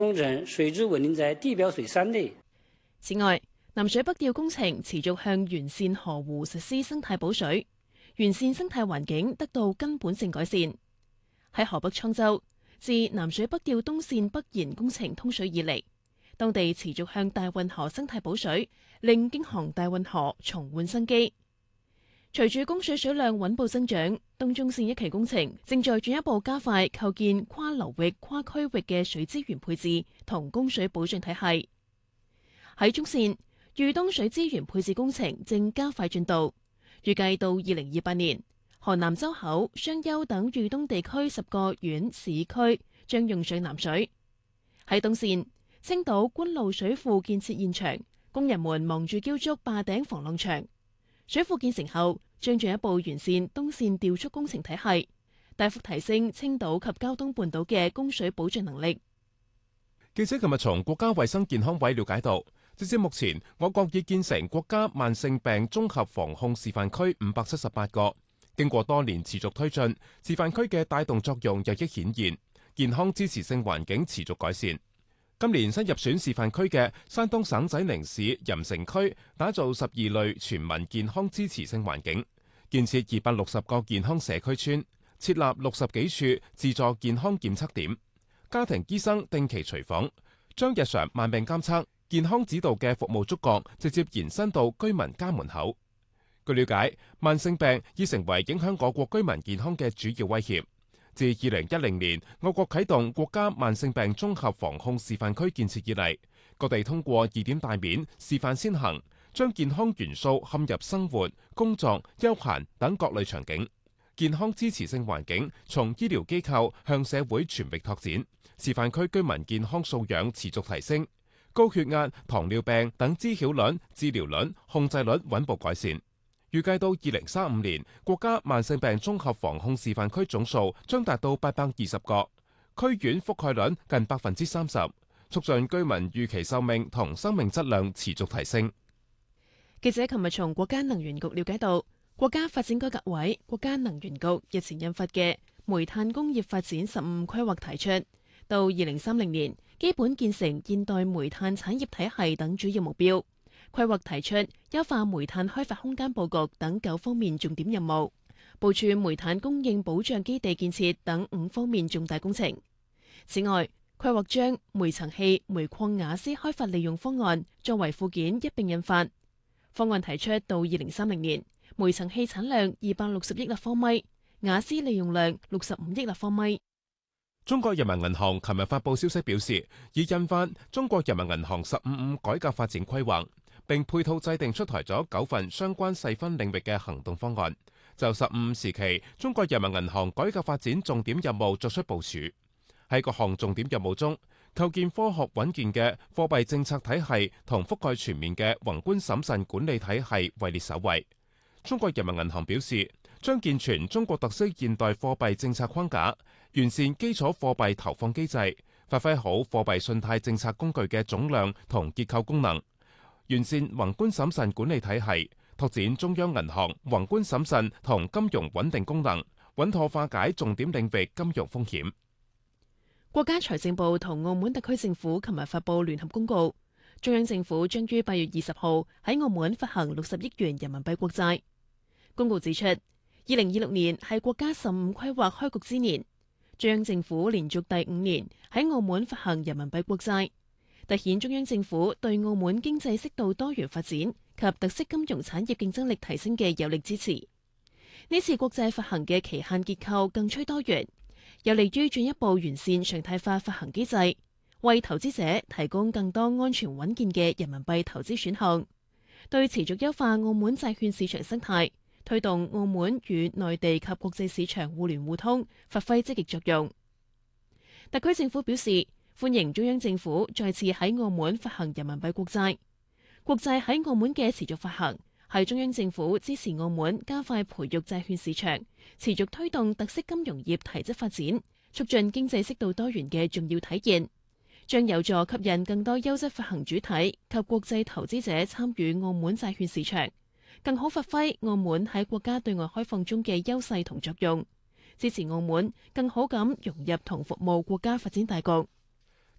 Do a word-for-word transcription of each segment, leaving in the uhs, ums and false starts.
工程水質穩定在地表水三內。 此外，南水北調工程持續向完善河湖實施生態補水，完善生態環境得到根本性改善。喺河北滄州，自南水北調東線北延工程通水以嚟，當地持續向大運河生態補水，令京杭大運河重煥生機。隨住供水水量穩步增長，東中線一期工程正在進一步加快構建跨流域、跨區域嘅水資源配置同供水保障體系。喺中線，豫東水資源配置工程正加快進度，預計到二零二八年，河南周口、商丘等豫東地區十個縣市區將用上南水。喺東線，青島官路水庫建設現場，工人們忙住澆築壩頂防浪牆。水庫建成後，將進一步完善東線調蓄工程體系，大幅提升青島及膠東半島嘅供水保障能力。 記者琴日從國家衛生健康委了解到，截至目前，我國已建成國家慢性病綜合防控示範區五百七十八個。經過多年持續推進，示範區嘅帶動作用日益顯現，健康支持性環境持續改善。今年新入選示範區嘅山東省濟寧市鹽城區，打造十二類全民健康支持性環境，建設二百六十個健康社區村，設立六十幾處自助健康檢測點，家庭醫生定期隨訪，將日常慢病監測、健康指導嘅服務觸角直接延伸到居民家門口。據了解，慢性病已成為影響我國居民健康嘅主要威脅。自二零一零年，我國啟動國家慢性病綜合防控示範區建設以嚟，各地通過易點大面、示範先行，將健康元素嵌入生活、工作、休閒等各類場景，健康支持性環境從醫療機構向社會全域拓展，示範區居民健康素養持續提升，高血壓、糖尿病等知曉率、治療率、控制率穩步改善。預計到二零三五年，國家慢性病綜合防控示範區總數將達到八百二十個，區縣覆蓋率近百分之三十，促進居民預期壽命同生命質量持續提升。 記者琴日從國家能源局了解到，國家發展改革委、國家能源局日前印發嘅煤炭工業發展十五規劃提出，到二零三零年基本建成現代煤炭產業體系等主要目標。規劃提出優化煤炭開發空間佈局等九方面重點任務，部署煤炭供應保障基地建設等五方面重大工程。此外，規劃將煤層氣、煤礦瓦斯開發利用方案作為附件一併印發。方案提出到二零三零年，煤層氣產量二百六十億立方米，瓦斯利用量六十五億立方米。 中國人民銀行琴日發布消息表示，已印發《中國人民銀行十五五改革發展規劃》，並配套制定出台咗九份相關細分領域嘅行動方案，就十五時期中國人民銀行改革發展重點任務作出部署。喺各項重點任務中，構建科學穩健嘅貨幣政策體系同覆蓋全面嘅宏觀審慎管理體系位列首位。中國人民銀行表示，將健全中國特色現代貨幣政策框架，完善基礎貨幣投放機制，發揮好貨幣信貸政策工具嘅總量同結構功能，完善宏觀審慎管理體系，拓展中央銀行宏觀審慎同金融穩定功能，穩妥化解重點領域金融風險。 國家財政部同澳門特區政府琴日發布聯合公告，中央政府將於八月二十號喺澳門發行六十億元人民幣國債。公告指出，二零二六年係國家十五規劃開局之年，中央政府連續第五年喺澳門發行人民幣國債，凸顯中央政府對澳門經濟適度多元發展及特色金融產業競爭力提升嘅有力支持。呢次國債發行嘅期限結構更趨多元，有利於進一步完善常態化發行機制，為投資者提供更多安全穩健嘅人民幣投資選項，對持續優化澳門債券市場生態，推動澳門與內地及國際市場互聯互通發揮積極作用。特區政府表示，歡迎中央政府再次喺澳門發行人民幣國債。國債喺澳門嘅持續發行，係中央政府支持澳門加快培育債券市場，持續推動特色金融業提質發展，促進經濟適度多元嘅重要體現，將有助吸引更多優質發行主體及國際投資者參與澳門債券市場，更好發揮澳門喺國家對外開放中嘅優勢同作用，支持澳門更好咁融入同服務國家發展大局。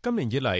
今年以嚟，